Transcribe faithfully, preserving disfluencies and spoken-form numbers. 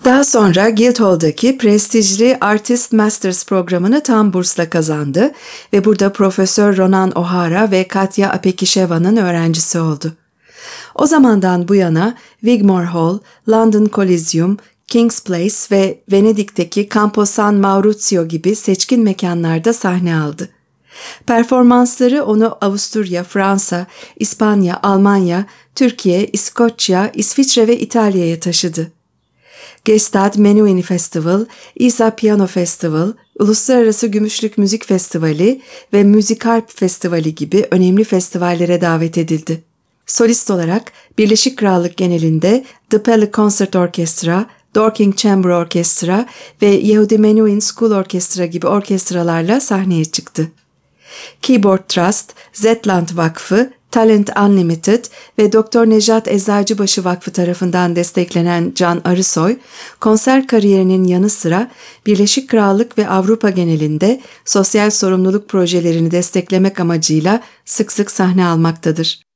Daha sonra Guildhall'daki prestijli Artist Masters programını tam bursla kazandı ve burada Profesör Ronan O'Hara ve Katya Apekisheva'nın öğrencisi oldu. O zamandan bu yana Wigmore Hall, London Coliseum, King's Place ve Venedik'teki Campo San Maurizio gibi seçkin mekanlarda sahne aldı. Performansları onu Avusturya, Fransa, İspanya, Almanya, Türkiye, İskoçya, İsviçre ve İtalya'ya taşıdı. Gestad Menuhin Festival, İsa Piano Festival, Uluslararası Gümüşlük Müzik Festivali ve Müzikalp Festivali gibi önemli festivallere davet edildi. Solist olarak Birleşik Krallık genelinde The Pele Concert Orchestra, Dorking Chamber Orchestra ve Yehudi Menuhin School Orchestra gibi orkestralarla sahneye çıktı. Keyboard Trust, Zetland Vakfı, Talent Unlimited ve Doktor Nejat Eczacıbaşı Vakfı tarafından desteklenen Can Arısoy, konser kariyerinin yanı sıra Birleşik Krallık ve Avrupa genelinde sosyal sorumluluk projelerini desteklemek amacıyla sık sık sahne almaktadır.